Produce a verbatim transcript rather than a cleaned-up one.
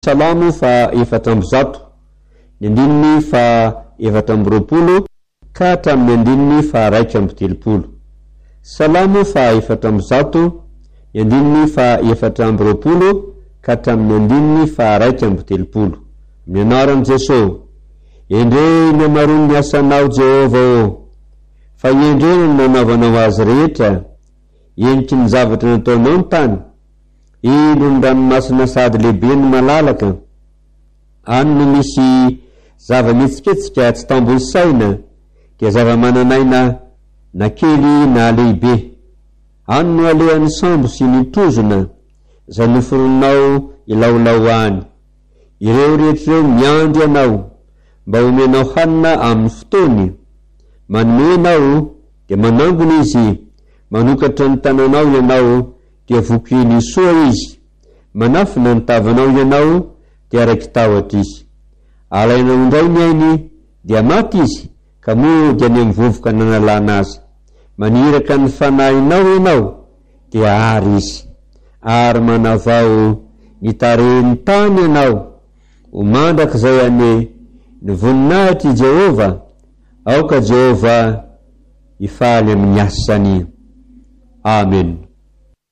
salamo fa efatra amby zato, ny andininy fa efatra amby roapolo ka hatramin'ny andininy fa raika amby telopolo. Salamo fa efatra amby zato, ny andininy fa efatra amby roapolo ka hatramin'ny andininy fa raika amby telopolo. Amin'ny anaran'i Jesosy. Endre ny amaroany ny asanao Jehova o, fa endre ny nanaovanao azy rehetra, eniky ny zavatra nataonao ny tany, ilo ny ranomasina sady lehibe ny malalaka, any no misy zava-mitsiketsika tsy tambony saina, dia zava-mananaina na kely na lehibe, any no alehan'ny sambo sy ny tozona, zay noforonao ilaolao any. Ireo rehetr'ireo miandry anao mba omenao hanina amin'ny fotoany, manome ianao dia manangona izy, manokatra ny tananao ianao dia vokiny soa izy, manafina ny tavanao ianao dia raiky tahotra izy. Alainao indray ny ainy dia maty izy, ka moa dia ny mivovoka nanalana azy. Maniraka ny fanahinao ianao dia ary izy, ary manavao ny tarehiny tany ianao. Ho mandrak'izay ane ny voninahitry Jehova, aoka Jehova ifaly amin'ny asany. Amen.